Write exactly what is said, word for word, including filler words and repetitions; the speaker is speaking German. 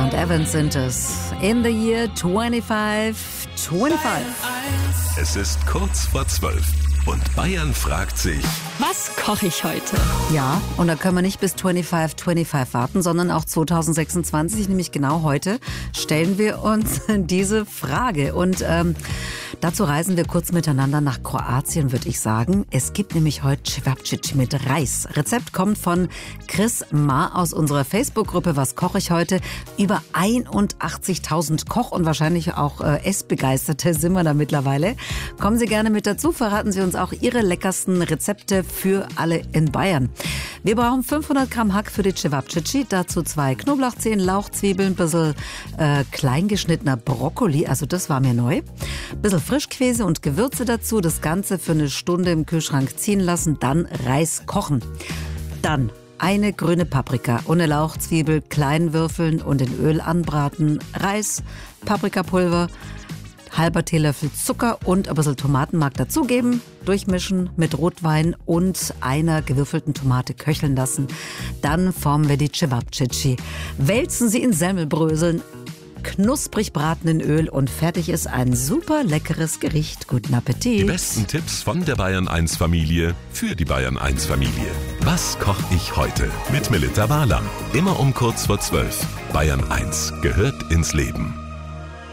und Evans sind es. In the year twenty-five twenty-five. Es ist kurz vor zwölf und Bayern fragt sich: Was koche ich heute? Ja, und da können wir nicht bis fünfundzwanzig fünfundzwanzig warten, sondern auch zwanzig sechsundzwanzig, nämlich genau heute, stellen wir uns diese Frage. Und ähm, dazu reisen wir kurz miteinander nach Kroatien, würde ich sagen. Es gibt nämlich heute Cevapcici mit Reis. Rezept kommt von Chris Ma aus unserer Facebook-Gruppe Was koche ich heute? Über einundachtzigtausend Koch- und wahrscheinlich auch äh, Essbegeisterte sind wir da mittlerweile. Kommen Sie gerne mit dazu, verraten Sie uns auch Ihre leckersten Rezepte für alle in Bayern. Wir brauchen fünfhundert Gramm Hack für die Cevapcici, dazu zwei Knoblauchzehen, Lauch, Zwiebeln, ein bisschen äh, kleingeschnittener Brokkoli, also das war mir neu. Ein bisschen Frischkäse und Gewürze dazu, das Ganze für eine Stunde im Kühlschrank ziehen lassen, dann Reis kochen. Dann eine grüne Paprika ohne Lauch, Zwiebel, klein würfeln und in Öl anbraten, Reis, Paprikapulver, halber Teelöffel Zucker und ein bisschen Tomatenmark dazugeben, durchmischen mit Rotwein und einer gewürfelten Tomate köcheln lassen. Dann formen wir die Cevapcici. Wälzen sie in Semmelbröseln, knusprig braten in Öl und fertig ist ein super leckeres Gericht. Guten Appetit! Die besten Tipps von der Bayern eins Familie für die Bayern eins Familie. Was koche ich heute? Mit Melita Walam. Immer um kurz vor zwölf. Bayern eins gehört ins Leben.